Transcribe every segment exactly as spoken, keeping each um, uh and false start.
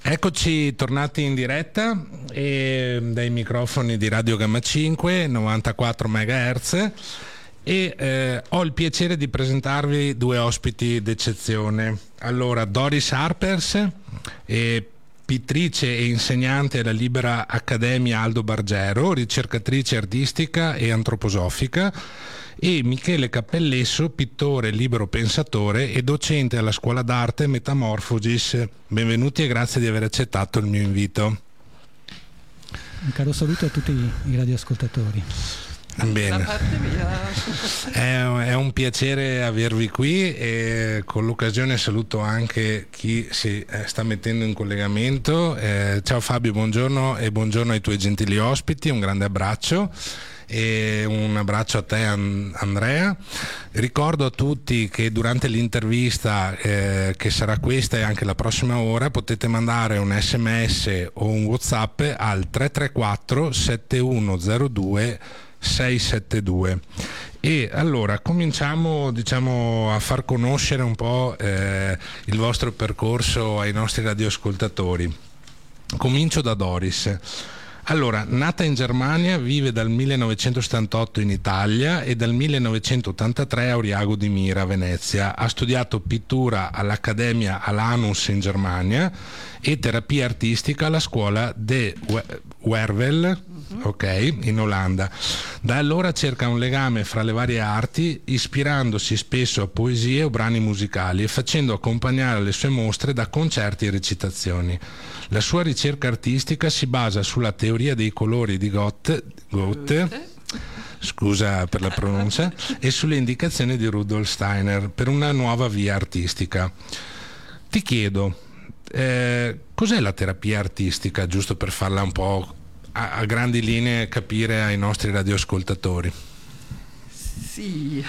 Eccoci tornati in diretta e dai microfoni di Radio Gamma cinque novantaquattro megahertz e eh, ho il piacere di presentarvi due ospiti d'eccezione. Allora, Doris Harpers, e pittrice e insegnante alla Libera Accademia Aldo Bargero, ricercatrice artistica e antroposofica, e Michele Cappellesso, pittore, libero pensatore e docente alla Scuola d'Arte Metamorphosis. Benvenuti e grazie di aver accettato il mio invito. Un caro saluto a tutti i radioascoltatori. Bene, è, è un piacere avervi qui e con l'occasione saluto anche chi si eh, sta mettendo in collegamento. Eh, ciao Fabio, buongiorno e buongiorno ai tuoi gentili ospiti, un grande abbraccio. E un abbraccio a te Andrea. Ricordo a tutti che durante l'intervista eh, che sarà questa e anche la prossima ora potete mandare un sms o un WhatsApp al tre tre quattro sette uno zero due sei sette due. E allora cominciamo diciamo a far conoscere un po' eh, il vostro percorso ai nostri radioascoltatori. Comincio da Doris. Allora, nata in Germania, vive dal millenovecentosettantotto in Italia e dal millenovecentottantatré a Oriago di Mira, Venezia. Ha studiato pittura all'Accademia Alanus in Germania e terapia artistica alla scuola De Wervel, ok, in Olanda. Da allora cerca un legame fra le varie arti, ispirandosi spesso a poesie o brani musicali e facendo accompagnare le sue mostre da concerti e recitazioni. La sua ricerca artistica si basa sulla teoria dei colori di Goethe, Goethe scusa per la pronuncia, e sulle indicazioni di Rudolf Steiner per una nuova via artistica. Ti chiedo, eh, cos'è la terapia artistica, giusto per farla un po' a, a grandi linee capire ai nostri radioascoltatori? Sì,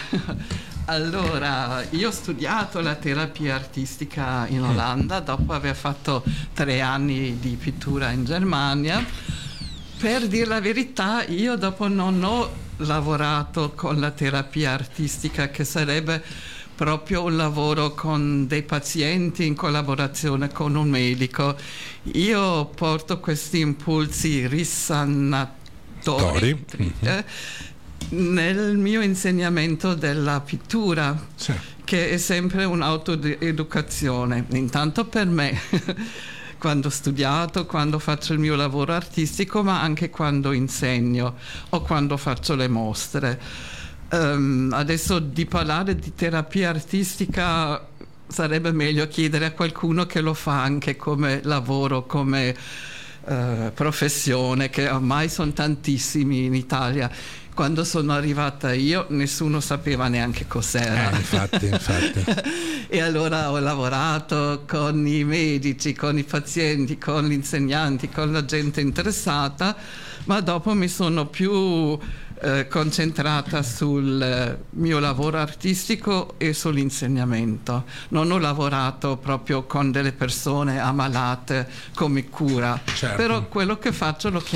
allora io ho studiato la terapia artistica in Olanda dopo aver fatto tre anni di pittura in Germania. Per dire la verità, io dopo non ho lavorato con la terapia artistica, che sarebbe proprio un lavoro con dei pazienti in collaborazione con un medico. Io porto questi impulsi risanatori eh, nel mio insegnamento della pittura, sì, che è sempre un'autoeducazione, intanto per me quando ho studiato, quando faccio il mio lavoro artistico, ma anche quando insegno o quando faccio le mostre. Um, adesso di parlare di terapia artistica sarebbe meglio chiedere a qualcuno che lo fa anche come lavoro, come uh, professione, che ormai sono tantissimi in Italia. Quando sono arrivata io nessuno sapeva neanche cos'era. Eh, infatti, infatti. E allora ho lavorato con i medici, con i pazienti, con gli insegnanti, con la gente interessata, ma dopo mi sono più eh, concentrata sul eh, mio lavoro artistico e sull'insegnamento. Non ho lavorato proprio con delle persone ammalate come cura, certo, però quello che faccio lo chiamo